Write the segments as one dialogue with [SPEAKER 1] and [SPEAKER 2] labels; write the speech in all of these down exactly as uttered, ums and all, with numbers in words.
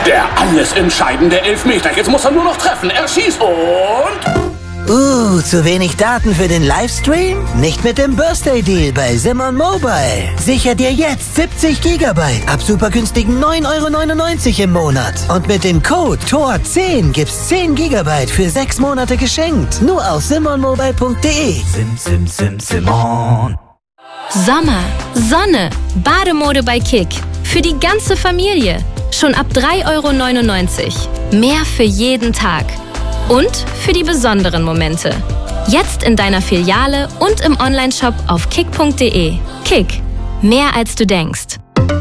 [SPEAKER 1] Der alles entscheidende Elfmeter. Jetzt muss er nur noch treffen. Er schießt und...
[SPEAKER 2] Uh, zu wenig Daten für den Livestream? Nicht mit dem Birthday Deal bei Simon Mobile. Sicher dir jetzt siebzig Gigabyte ab super günstigen neun Euro neunundneunzig im Monat. Und mit dem Code T O R zehn gibt's zehn Gigabyte für sechs Monate geschenkt. Nur auf simon mobile punkt de.
[SPEAKER 3] Sim, sim, sim, Simon.
[SPEAKER 4] Sommer, Sonne, Bademode bei Kick. Für die ganze Familie. Schon ab drei Euro neunundneunzig. Mehr für jeden Tag. Und für die besonderen Momente. Jetzt in deiner Filiale und im Onlineshop auf kick punkt de. Kick. Mehr als du denkst.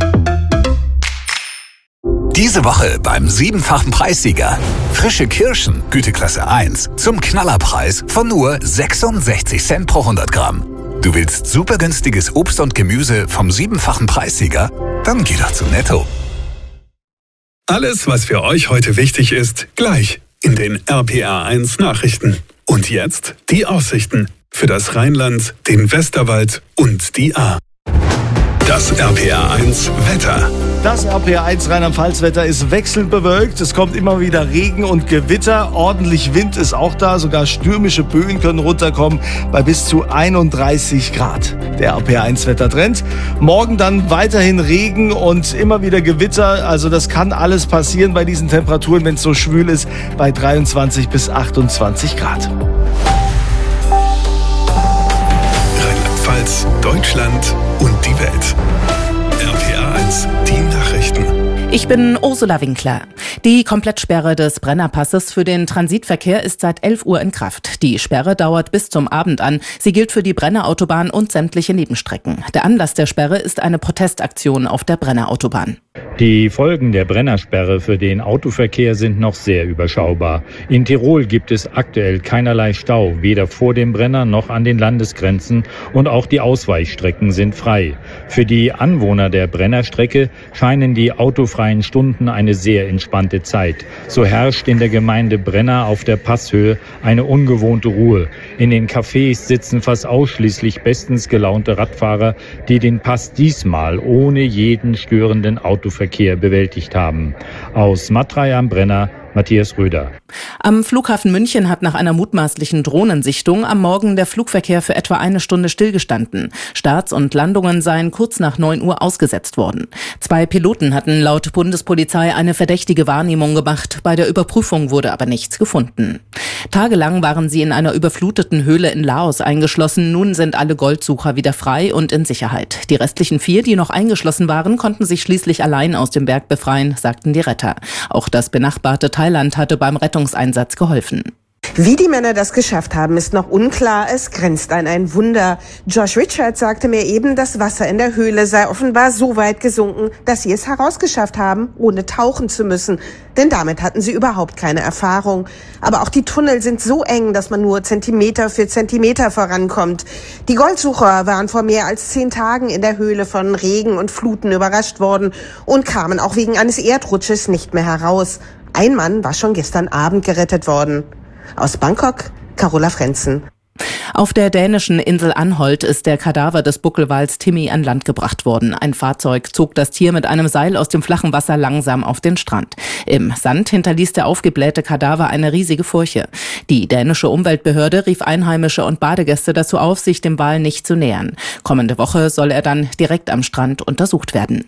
[SPEAKER 5] Diese Woche beim siebenfachen Preissieger. Frische Kirschen, Güteklasse eins, zum Knallerpreis von nur sechsundsechzig Cent pro hundert Gramm. Du willst super günstiges Obst und Gemüse vom siebenfachen Preissieger? Dann geh doch zu Netto.
[SPEAKER 6] Alles, was für euch heute wichtig ist, gleich in den R P R eins Nachrichten. Und jetzt die Aussichten für das Rheinland, den Westerwald und die Ahr. Das R P R eins Wetter.
[SPEAKER 7] Das R P R eins Rheinland-Pfalz-Wetter ist wechselnd bewölkt. Es kommt immer wieder Regen und Gewitter. Ordentlich Wind ist auch da. Sogar stürmische Böen können runterkommen bei bis zu einunddreißig Grad. Der R P R eins Wettertrend. Morgen dann weiterhin Regen und immer wieder Gewitter. Also das kann alles passieren bei diesen Temperaturen, wenn es so schwül ist, bei dreiundzwanzig bis achtundzwanzig Grad.
[SPEAKER 6] Rheinland-Pfalz, Deutschland und die Welt. R P R eins, die Nachrichten.
[SPEAKER 8] Ich bin Ursula Winkler. Die Komplettsperre des Brennerpasses für den Transitverkehr ist seit elf Uhr in Kraft. Die Sperre dauert bis zum Abend an. Sie gilt für die Brennerautobahn und sämtliche Nebenstrecken. Der Anlass der Sperre ist eine Protestaktion auf der Brennerautobahn.
[SPEAKER 9] Die Folgen der Brennersperre für den Autoverkehr sind noch sehr überschaubar. In Tirol gibt es aktuell keinerlei Stau, weder vor dem Brenner noch an den Landesgrenzen, und auch die Ausweichstrecken sind frei. Für die Anwohner der Brennerstrecke scheinen die autofreien Stunden eine sehr entspannte Zeit. So herrscht in der Gemeinde Brenner auf der Passhöhe eine ungewohnte Ruhe. In den Cafés sitzen fast ausschließlich bestens gelaunte Radfahrer, die den Pass diesmal ohne jeden störenden Autoverkehr bewältigt haben. Aus Matrei am Brenner, Matthias Röder.
[SPEAKER 8] Am Flughafen München hat nach einer mutmaßlichen Drohnensichtung am Morgen der Flugverkehr für etwa eine Stunde stillgestanden. Starts und Landungen seien kurz nach neun Uhr ausgesetzt worden. Zwei Piloten hatten laut Bundespolizei eine verdächtige Wahrnehmung gemacht. Bei der Überprüfung wurde aber nichts gefunden. Tagelang waren sie in einer überfluteten Höhle in Laos eingeschlossen. Nun sind alle Goldsucher wieder frei und in Sicherheit. Die restlichen vier, die noch eingeschlossen waren, konnten sich schließlich allein aus dem Berg befreien, sagten die Retter. Auch das benachbarte Thailand hatte beim Rettungseinsatz geholfen.
[SPEAKER 10] Wie die Männer das geschafft haben, ist noch unklar. Es grenzt an ein Wunder. Josh Richards sagte mir eben, das Wasser in der Höhle sei offenbar so weit gesunken, dass sie es herausgeschafft haben, ohne tauchen zu müssen. Denn damit hatten sie überhaupt keine Erfahrung. Aber auch die Tunnel sind so eng, dass man nur Zentimeter für Zentimeter vorankommt. Die Goldsucher waren vor mehr als zehn Tagen in der Höhle von Regen und Fluten überrascht worden und kamen auch wegen eines Erdrutsches nicht mehr heraus. Ein Mann war schon gestern Abend gerettet worden. Aus Bangkok, Carola Frenzen.
[SPEAKER 8] Auf der dänischen Insel Anholt ist der Kadaver des Buckelwals Timmy an Land gebracht worden. Ein Fahrzeug zog das Tier mit einem Seil aus dem flachen Wasser langsam auf den Strand. Im Sand hinterließ der aufgeblähte Kadaver eine riesige Furche. Die dänische Umweltbehörde rief Einheimische und Badegäste dazu auf, sich dem Wal nicht zu nähern. Kommende Woche soll er dann direkt am Strand untersucht werden.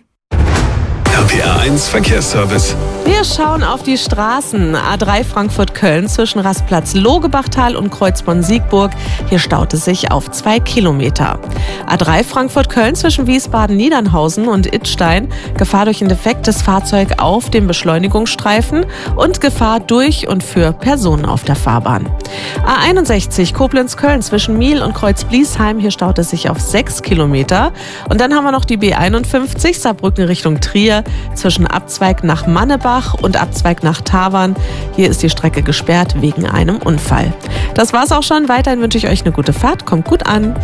[SPEAKER 6] R P R eins Verkehrsservice.
[SPEAKER 11] Wir schauen auf die Straßen. A drei Frankfurt-Köln zwischen Rastplatz Logebachtal und Kreuzborn-Siegburg. Hier staut es sich auf zwei Kilometer. A drei Frankfurt-Köln zwischen Wiesbaden-Niedernhausen und Idstein. Gefahr durch ein defektes Fahrzeug auf dem Beschleunigungsstreifen und Gefahr durch und für Personen auf der Fahrbahn. A einundsechzig Koblenz-Köln zwischen Miel und Kreuz-Bliesheim. Hier staut es sich auf sechs Kilometer. Und dann haben wir noch die B einundfünfzig Saarbrücken Richtung Trier zwischen Abzweig nach Mannebach und Abzweig nach Tavern. Hier ist die Strecke gesperrt wegen einem Unfall. Das war's auch schon. Weiterhin wünsche ich euch eine gute Fahrt. Kommt gut an.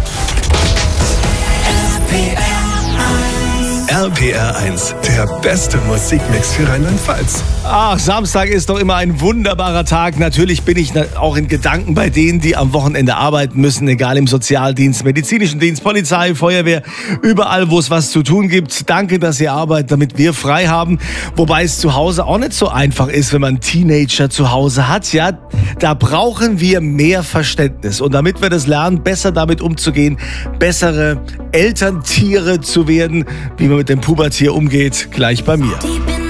[SPEAKER 6] R P R eins, der beste Musikmix für Rheinland-Pfalz.
[SPEAKER 7] Ach, Samstag ist doch immer ein wunderbarer Tag. Natürlich bin ich auch in Gedanken bei denen, die am Wochenende arbeiten müssen, egal im Sozialdienst, medizinischen Dienst, Polizei, Feuerwehr, überall, wo es was zu tun gibt. Danke, dass ihr arbeitet, damit wir frei haben. Wobei es zu Hause auch nicht so einfach ist, wenn man Teenager zu Hause hat. Ja, da brauchen wir mehr Verständnis. Und damit wir das lernen, besser damit umzugehen, bessere Elterntiere zu werden, wie man mit dem Pubertier umgeht, gleich bei mir.